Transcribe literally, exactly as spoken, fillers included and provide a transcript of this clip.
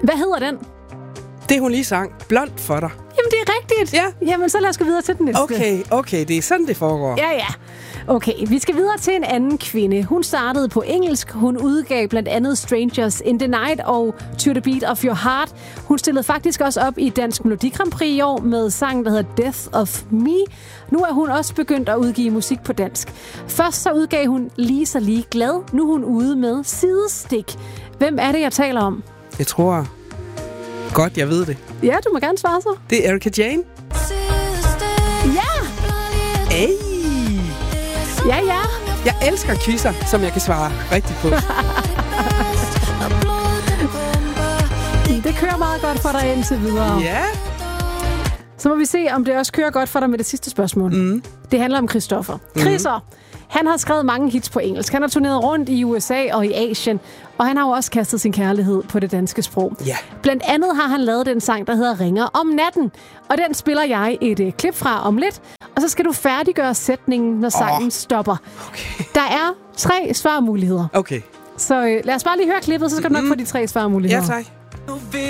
Hvad hedder den? Det, hun lige sang. Blond for dig. Jamen, det er rigtigt. Ja. Jamen, så lad os gå videre til den næste. Okay, okay. Det er sådan, det foregår. Ja, ja. Okay, vi skal videre til en anden kvinde. Hun startede på engelsk. Hun udgav blandt andet Strangers in the Night og To the Beat of Your Heart. Hun stillede faktisk også op i Dansk Melodi Grand Prix i år med sangen, der hedder Death of Me. Nu er hun også begyndt at udgive musik på dansk. Først så udgav hun Lige så lige glad. Nu er hun ude med Sidestik. Hvem er det, jeg taler om? Jeg tror godt, jeg ved det. Ja, du må gerne svare så. Det er Erika Jane. Ja! Ey! Ja, ja. Jeg elsker quizzer, som jeg kan svare rigtigt på. Det kører meget godt for dig indtil videre. Ja. Så må vi se, om det også kører godt for dig med det sidste spørgsmål. Mm. Det handler om Christoffer. Mm. Chrisser, han har skrevet mange hits på engelsk. Han har turneret rundt i U S A og i Asien. Og han har jo også kastet sin kærlighed på det danske sprog. Ja. Blandt andet har han lavet den sang, der hedder Ringer om natten. Og den spiller jeg et uh, klip fra om lidt. Og så skal du færdiggøre sætningen, når sangen oh. stopper. Okay. Der er tre svarmuligheder. Okay. Så uh, lad os bare lige høre klippet, så skal du nok mm. få de tre svarmuligheder. Ja, tak.